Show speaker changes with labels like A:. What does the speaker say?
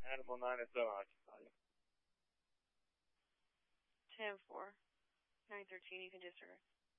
A: Animal 9 is still occupied.
B: 10-4. 913, you can disregard.